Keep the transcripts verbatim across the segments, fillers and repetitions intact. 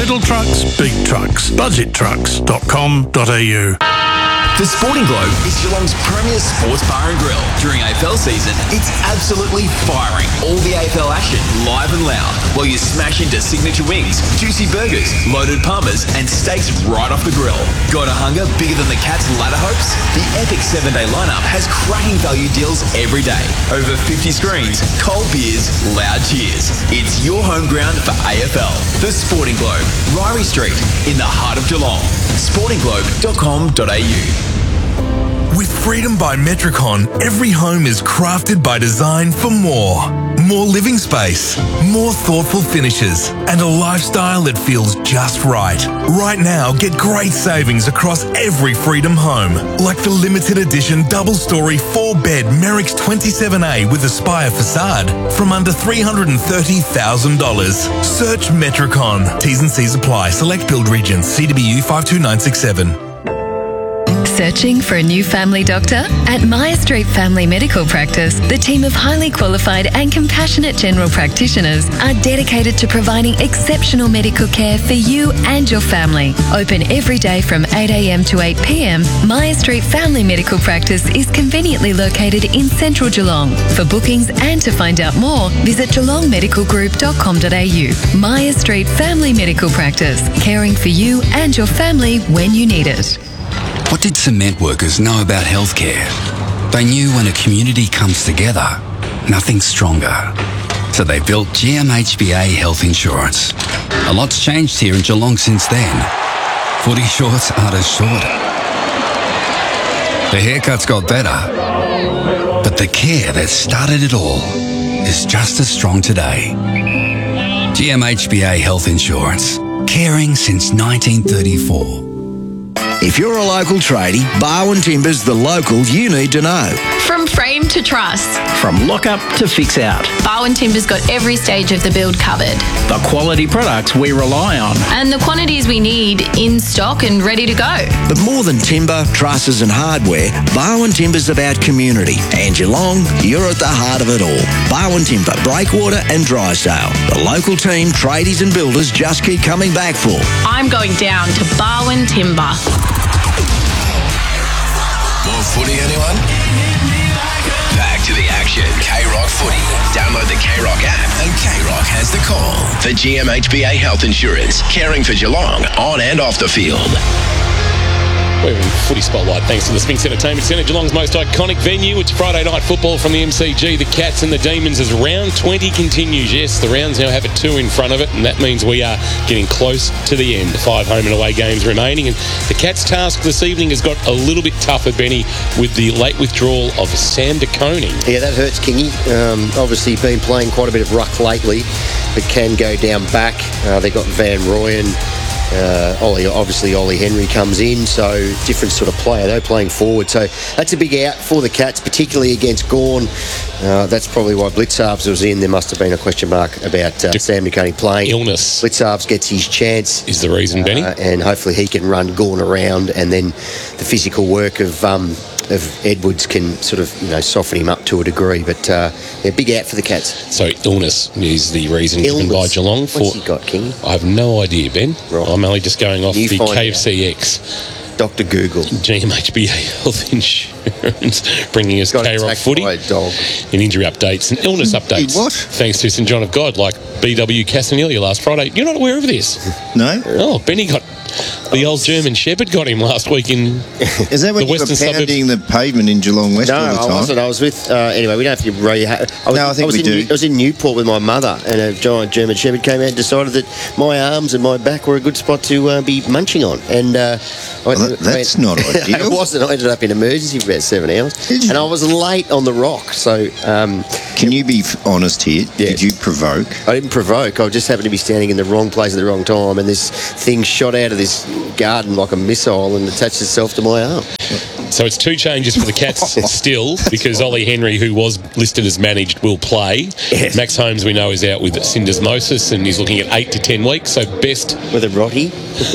Little trucks, big trucks. budget trucks dot com dot a u. The Sporting Globe is Geelong's premier sports bar and grill. During A F L season, it's absolutely firing all the A F L action live and loud while you smash into signature wings, juicy burgers, loaded palmers and steaks right off the grill. Got a hunger bigger than the Cats' ladder hopes? The epic seven-day lineup has cracking value deals every day. Over fifty screens, cold beers, loud cheers. It's your home ground for A F L. The Sporting Globe, Ryrie Street, in the heart of Geelong. sporting globe dot com dot a u. With Freedom by Metricon, every home is crafted by design for more. More living space, more thoughtful finishes, and a lifestyle that feels just right. Right now, get great savings across every Freedom home, like the limited edition double-storey four-bed Merrick's twenty-seven A with Aspire facade from under three hundred thirty thousand dollars. Search Metricon. T's and C's apply. Select build regions. C W U five two nine six seven. Searching for a new family doctor? At Myer Street Family Medical Practice, the team of highly qualified and compassionate general practitioners are dedicated to providing exceptional medical care for you and your family. Open every day from eight a m to eight p m, Myer Street Family Medical Practice is conveniently located in central Geelong. For bookings and to find out more, visit geelong medical group dot com dot a u. Myer Street Family Medical Practice, caring for you and your family when you need it. What did cement workers know about healthcare? They knew when a community comes together, nothing's stronger. So they built G M H B A Health Insurance. A lot's changed here in Geelong since then. Footy shorts aren't as short. The haircuts got better. But the care that started it all is just as strong today. G M H B A Health Insurance. Caring since nineteen thirty-four. If you're a local tradie, Barwon Timber's the local you need to know. From frame to truss. From lock-up to fix-out. Barwon Timber's got every stage of the build covered. The quality products we rely on. And the quantities we need in stock and ready to go. But more than timber, trusses and hardware, Barwon Timber's about community. And Geelong, you're at the heart of it all. Barwon Timber, Breakwater and Drysdale. The local team, tradies and builders just keep coming back for. I'm going down to Barwon Timber. More footy, anyone? Back to the action. K-Rock Footy. Download the K-Rock app and K-Rock has the call. For G M H B A Health Insurance. Caring for Geelong on and off the field. We're in Footy Spotlight thanks to the Sphinx Entertainment Centre, Geelong's most iconic venue. It's Friday night football from the M C G. The Cats and the Demons as round twenty continues. Yes, the rounds now have a two in front of it, and that means we are getting close to the end. Five home and away games remaining, and the Cats' task this evening has got a little bit tougher, Benny, with the late withdrawal of Sam De Koning. Yeah, that hurts, Kingy. Um, obviously been playing quite a bit of ruck lately, but can go down back. Uh, they got Van Rooyen. Uh, Ollie, obviously Ollie Henry comes in, so different sort of player. They're playing forward, so that's a big out for the Cats, particularly against Gawn. Uh, that's probably why Blitzarves was in. There must have been a question mark about uh, Sam De Koning playing. Illness. Blitzarves gets his chance. Is the reason, Benny? Uh, and hopefully he can run Gawn around, and then the physical work of um, of Edwards can sort of, you know, soften him up to a degree. But uh, yeah, big out for the Cats. So illness is the reason illness. given by Geelong for. What's he got, King? I have no idea, Ben. Right. I'm only just going off you the K F C X. Doctor Google. G M H B A Health Insurance bringing us K-Rock Footy. In injury updates and illness updates. What? Thanks to St John of God, like B W Castanelia last Friday. You're not aware of this? No. Oh, Benny got... The old German Shepherd got him last week in Is that when the you western were pounding suburbs? the pavement in Geelong West no, all the time? I wasn't. I was with... Uh, anyway, we don't have to... Re- I was, no, I think I was we in, do. I was in Newport with my mother, and a giant German Shepherd came out and decided that my arms and my back were a good spot to uh, be munching on. And uh, well, that, that's not ideal. It wasn't. I ended up in emergency for about seven hours. Did you? And I was late on the rock, so... Um, Can you be honest here? Yeah. Did you provoke? I didn't provoke. I just happened to be standing in the wrong place at the wrong time, and this thing shot out of this garden like a missile and attached itself to my arm. So it's two changes for the Cats still, because Ollie Henry, who was listed as managed, will play. Yes. Max Holmes, we know, is out with syndesmosis, and he's looking at eight to ten weeks. So best with a Roddy.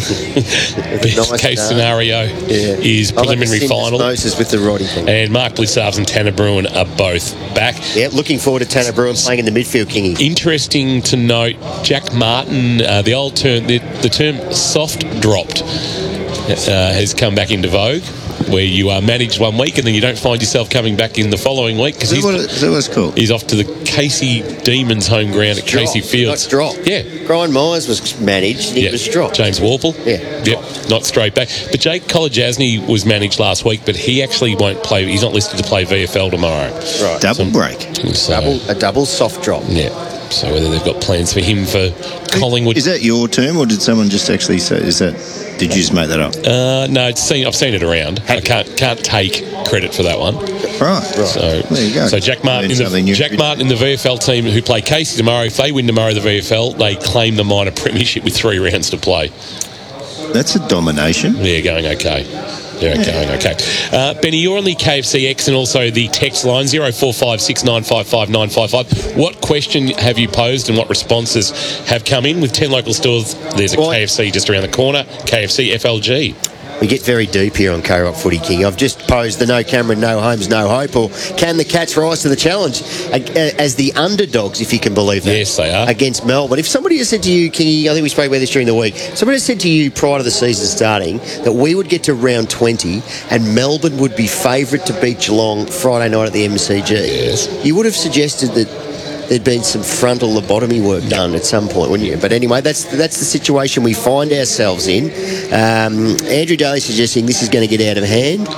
best nice case name. scenario Yeah. is preliminary final. Syndesmosis with the Roddy thing. And Mark Blissarves and Tanner Bruin are both back. Yeah, looking forward to Tanner Bruin playing in the midfield, Kingy. Interesting to note, Jack Martin, uh, the old term, the, the term soft dropped uh, has come back into vogue, where you are managed one week and then you don't find yourself coming back in the following week because he's, Is that what it's called? he's off to the Casey Demons home ground at Casey Fields. Not dropped. Yeah. Brian Myers was managed. He Yeah. was dropped. James Warple. Yeah. Yep. Not straight back. But Jake Kolajasny was managed last week, but he actually won't play. He's not listed to play V F L tomorrow. Right. Double So- break. So, Double, a double soft drop. Yeah. So whether they've got plans for him for Collingwood. Is that your term, or did someone just actually say? Is that? Did you just make that up? Uh, no, it's seen, I've seen it around. I can't can't take credit for that one. Right. Right. So there you go. So Jack Martin, in Learned the, something new. Jack Martin in the V F L team who play Casey tomorrow. If they win tomorrow, the V F L, they claim the minor premiership with three rounds to play. That's a domination. They're going okay. They're going okay. Uh, Benny, you're on the K F C X and also the text line zero four five six nine five five nine five five. What question have you posed and what responses have come in? With ten local stores, there's a Well, K F C just around the corner. K F C F L G. We get very deep here on K-Rock Footy King. I've just posed the no Cameron, no Holmes, no hope, or can the Cats rise to the challenge as the underdogs, if you can believe that? Yes, they are. Against Melbourne. If somebody has said to you, Kingy, I think we spoke about this during the week, somebody has said to you prior to the season starting that we would get to round twenty and Melbourne would be favourite to beat Geelong Friday night at the M C G, Yes. you would have suggested that there'd been some frontal lobotomy work done at some point, wouldn't you? But anyway, that's that's the situation we find ourselves in. Um, Andrew Daly suggesting this is going to get out of hand.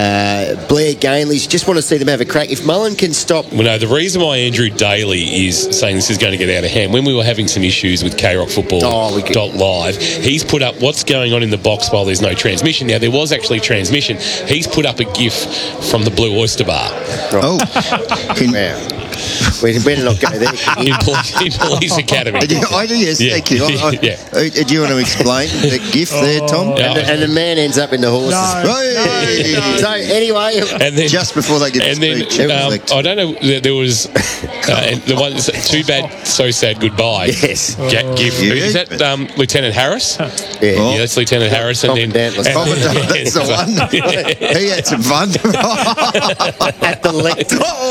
Uh, Blair Gainley's just want to see them have a crack. If Mullen can stop... Well, no, the reason why Andrew Daly is saying this is going to get out of hand, when we were having some issues with K Rock Football Oh, we could- dot live, he's put up what's going on in the box while there's no transmission. Now, there was actually transmission. He's put up a GIF from the Blue Oyster Bar. Oh, can, Wow. We better not go there. in, Poli- in Police Academy. I do, I do, yes, Yeah. thank you. I, I, Yeah. uh, do you want to explain the gift there, Tom? Yeah. And, the, and the man ends up in the horses. Hey! So anyway... And then, Just before they get and to then speech. um, Reflect. I don't know. There, there was uh, and the one that's too bad, so sad. Goodbye. Yes. Ga- GIF. Yeah. Is that um, Lieutenant Harris? Yeah. Oh. Yeah, that's Lieutenant Harris, and then Commandant, let's- and- Commandant, that's the one. He had some fun. At the left.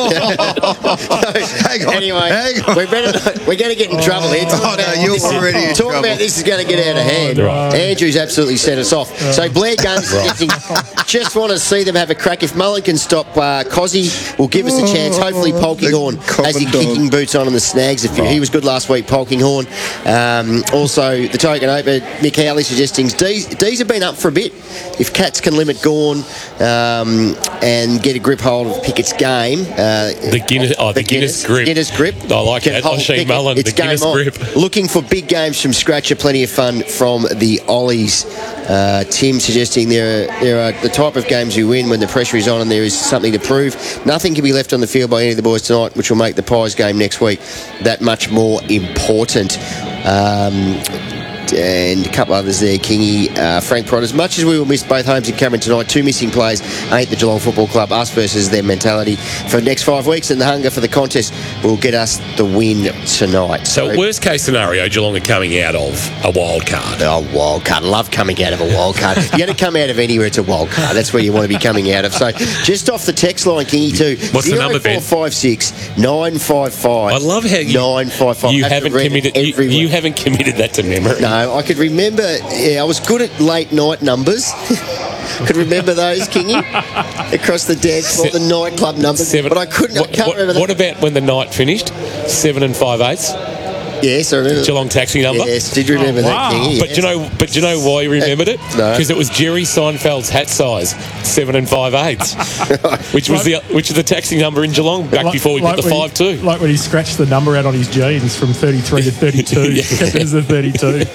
Hang on. Anyway, hang on. we better not, we're going to get in trouble here. Talk Oh, no, about you're this- already in Talk trouble. about this is going to get out of hand. Right. Andrew's absolutely set us off. So Blair Gunn's suggesting, just want to see them have a crack. If Mullen can stop uh, Cozzy, will give us a chance. Hopefully Polkinghorn has his commandant. kicking boots on in the snags. If he was good last week, Polkinghorn. Um, also, the token opener, Nick Howley suggesting D's, D's have been up for a bit. If Cats can limit Gawn um, and get a grip hold of Pickett's game, uh, the Guinness, oh, the, Guinness, grip. Guinness grip. I like Can that. hold O'Shea Pickett. Mullen, It's the Guinness game on. grip. Looking for big games from scratch. Plenty of fun from the Ollies. Uh, Tim suggesting there are, there are the type of games you win when the pressure is on and there is something to prove. Nothing can be left on the field by any of the boys tonight, which will make the Pies game next week that much more important. Um, and a couple others there, Kingy, uh, Frank Prott. As much as we will miss both Holmes and Cameron tonight, two missing players ain't the Geelong Football Club. Us versus their mentality for the next five weeks, and the hunger for the contest will get us the win tonight. So, worst case scenario, Geelong are coming out of a wild card. Oh, wild card. Love coming out of a wild card. You're going to come out of anywhere, it's a wild card. That's where you want to be coming out of. So, just off the text line, Kingy, too. What's the number, Ben? zero four five six nine five five. I love how you, nine five five. you Have to haven't read it committed. You, every you week. haven't committed that to memory. No, I could remember. Yeah, I was good at late night numbers. Could remember those, Kingy, across the dance floor, the nightclub numbers. Seven, but I couldn't. What, I can't what, remember. what about when the night finished? Seven and five eighths. Yes, I remember. Geelong taxi number. Yes, did you remember Oh, that, wow. Kingy? But Yes. do you know? But do you know why you remembered it? No. Because it was Jerry Seinfeld's hat size, seven and five eighths, which was the which is the taxi number in Geelong back Like- before we like put the when he- five two. Like when he scratched the number out on his jeans from thirty-three to thirty-two. Yeah. There's the thirty-two.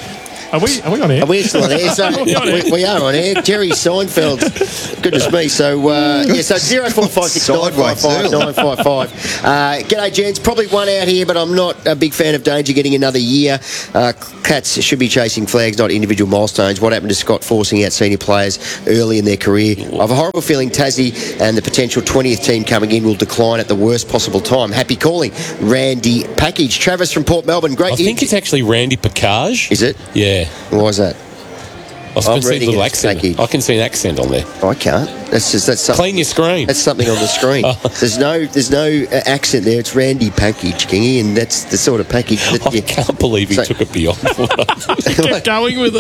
Are we, are we on air? Are we still on air? So we, we are on air. Jerry Seinfeld. Goodness me. So, uh, yeah, so zero four five six nine five five nine five five. Uh, g'day, gents. Probably one out here, but I'm not a big fan of Danger getting another year. Uh, Cats should be chasing flags, not individual milestones. What happened to Scott forcing out senior players early in their career? I have a horrible feeling Tassie and the potential twentieth team coming in will decline at the worst possible time. Happy calling, Randy Package. Travis from Port Melbourne. Great. I think it's actually Randy Package. Is it? Yeah. Why is that? I can see the little accent. I can see an accent on there. I can't. That's just that's something. Clean your screen. That's something on the screen. oh. There's no there's no uh, accent there. It's Randy Package, Kingy, and that's the sort of package that I you... can't believe he so, took it beyond. Kept going with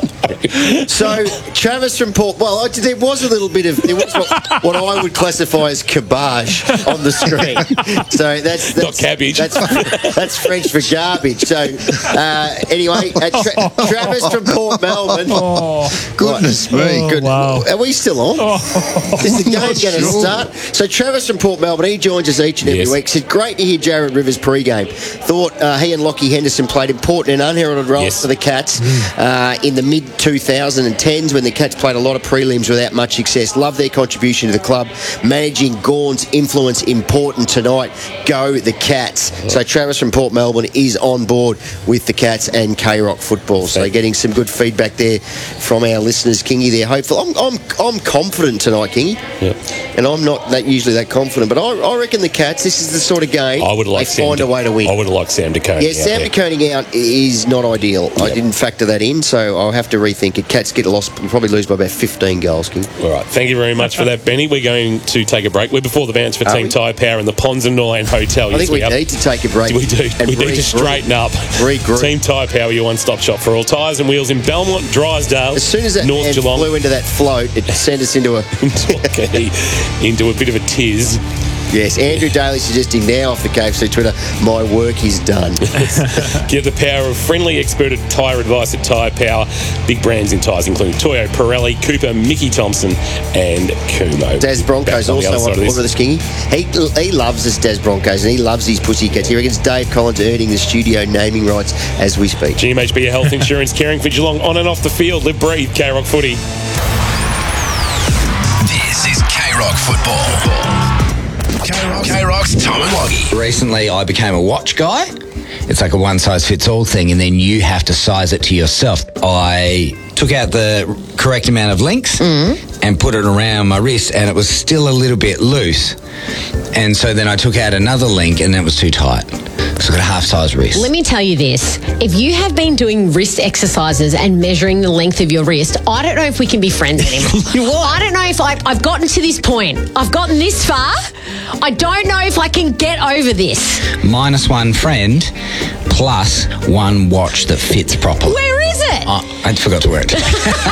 it. So Travis from Port. Well, I, there was a little bit of there was what, what I would classify as cabbage on the screen. So that's, that's not cabbage. That's that's French for garbage. So uh, anyway, uh, Tra- Travis from Port Melbourne. Oh, goodness right. me! Good. Wow. Are we still on? Oh, Is the game going to sure. start? So Travis from Port Melbourne, he joins us each and every yes. week. Said great to hear Jared Rivers pre-game. Thought uh, he and Lockie Henderson played important and unheralded roles yes. for the Cats uh, in the mid twenty tens when the Cats played a lot of prelims without much success. Love their contribution to the club. Managing Gawn's influence important tonight. Go the Cats. So Travis from Port Melbourne is on board with the Cats and K-Rock football. So getting some good feedback there from our listeners. Kingy, they're hopeful. I'm, I'm, I'm confident tonight, Kingy. Yep. And I'm not that usually that confident, but I, I reckon the Cats, this is the sort of game I would like they Sam find De- a way to win. I would have liked Sam DeConey. Yeah, Sam DeConey out is not ideal. Yep. I didn't factor that in, so I'll have to rethink it. Cats get lost, we'll probably lose by about fifteen goals, King. All right, thank you very much for that, Benny. We're going to take a break. We're before the bounce for Are Team we? Tyre Power in the Ponsondoyne Hotel. I yes, think we, we need to take a break. We do. And we re- need to straighten up. Regroup. Team Tyre Power, your one-stop shop for all tyres and wheels in Belmont, Drysdale, As soon as that North man Geelong. flew into that float, it sent us into a... okay, into a bit of a tiz. Yes, Andrew Daly suggesting now off the K F C Twitter, my work is done. Get the power of friendly expert tyre advice at Tyre Power. Big brands in tyres including Toyo, Pirelli, Cooper, Mickey Thompson and Kumo. Daz Broncos on also on board with us, Kingy. He, he loves us, Daz Broncos, and he loves his Pussycats. He reckons Dave Collins earning the studio naming rights as we speak. G M H B Health Insurance, caring for Geelong on and off the field. Live, breathe, K-Rock footy. This is K-Rock football. K-Rock. K-Rock's Tom and Loggy. Recently, I became a watch guy. It's like a one-size-fits-all thing, and then you have to size it to yourself. I took out the correct amount of links mm-hmm. and put it around my wrist, and it was still a little bit loose. And so then I took out another link, and it was too tight. So I got a half-size wrist. Let me tell you this. If you have been doing wrist exercises and measuring the length of your wrist, I don't know if we can be friends anymore. I don't know if I, I've gotten to this point. I've gotten this far. I don't know if I can get over this. Minus one friend, plus one watch that fits properly. Where is it? Oh, I forgot to wear it.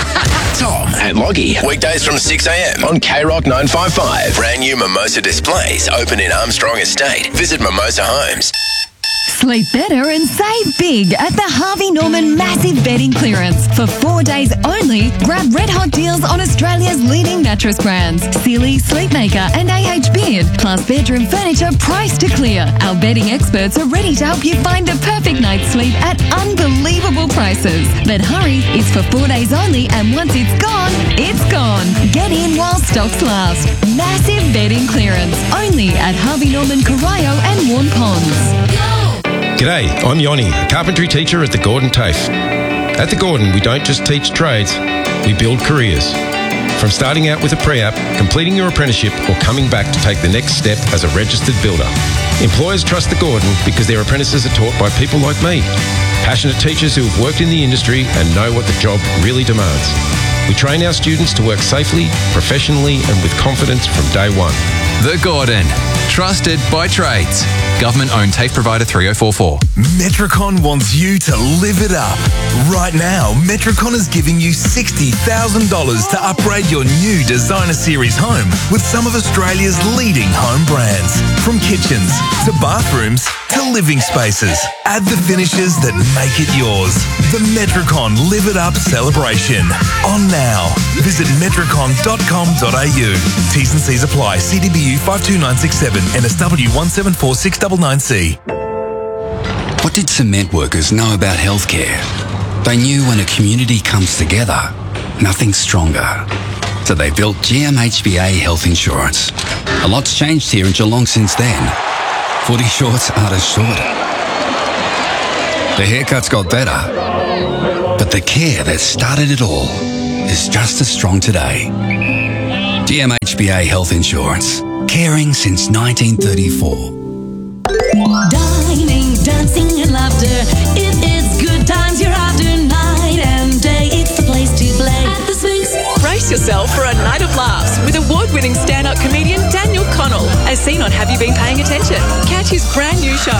Tom and Loggy. Weekdays from six a.m. on K-Rock nine five five. Brand new Mimosa displays open in Armstrong Estate. Visit Mimosa Homes. Sleep better and save big at the Harvey Norman Massive Bedding Clearance. For four days only, grab red hot deals on Australia's leading mattress brands, Sealy, Sleepmaker and A H Beard, plus bedroom furniture priced to clear. Our bedding experts are ready to help you find the perfect night's sleep at unbelievable prices. But hurry, it's for four days only, and once it's gone, it's gone. Get in while stocks last. Massive Bedding Clearance, only at Harvey Norman, Corio and Warn Ponds. G'day, I'm Yoni, carpentry teacher at the Gordon TAFE. At the Gordon, we don't just teach trades, we build careers. From starting out with a pre-app, completing your apprenticeship, or coming back to take the next step as a registered builder. Employers trust the Gordon because their apprentices are taught by people like me, passionate teachers who have worked in the industry and know what the job really demands. We train our students to work safely, professionally, and with confidence from day one. The Gordon. Trusted by trades. Government-owned TAFE provider three oh four four. Metricon wants you to live it up. Right now, Metricon is giving you sixty thousand dollars to upgrade your new designer series home with some of Australia's leading home brands. From kitchens to bathrooms to living spaces. Add the finishes that make it yours. The Metricon Live It Up celebration. On now. Visit metricon dot com dot a u. T's and C's apply. C D B U five two nine six seven. N S W one seven four six nine nine C. What did cement workers know about healthcare? They knew when a community comes together, nothing's stronger. So they built G M H B A Health Insurance. A lot's changed here in Geelong since then. Footy shorts aren't as short. The haircuts got better. But the care that started it all is just as strong today. G M H B A Health Insurance. Caring since nineteen thirty-four. Dining, dancing and laughter. It is good times you're after. Night and day, it's the place to play. At the Sphinx. Brace yourself for a night of laughs with award-winning stand-up comedian Daniel Connell, as seen on Have You Been Paying Attention? Catch his brand new show,